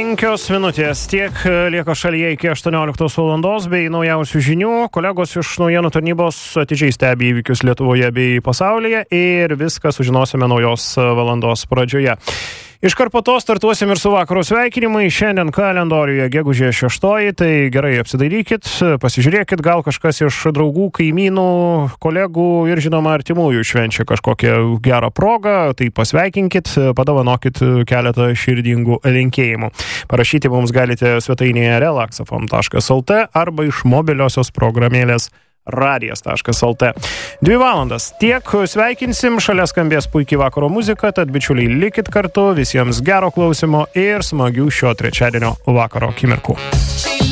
5 minutės. Tiek lieka šalyje iki 18 valandos bei naujausių žinių. Kolegos iš naujienų tarnybos atidžiai stebi įvykius Lietuvoje bei pasaulyje ir viską sužinosime naujos valandos pradžioje. Iškart po to startuosim ir su vakaro sveikinimai. Šiandien kalendoriuje gegužės 6, tai gerai apsidairykit, pasižiūrėkit, gal kažkas iš draugų, kaimynų, kolegų ir žinoma artimųjų švenčia kažkokią gerą progą, tai pasveikinkit, padovanokit keletą širdingų linkėjimų. Parašyti mums galite svetainėje relaxafm.lt arba iš mobiliosios programėlės radijas.lt. 2 valandas. Tiek sveikinsim, šalia skambės puikiai vakaro muzika, tad bičiuliai likit kartu, visiems gero klausimo ir smagių šio trečiadienio vakaro akimirkų.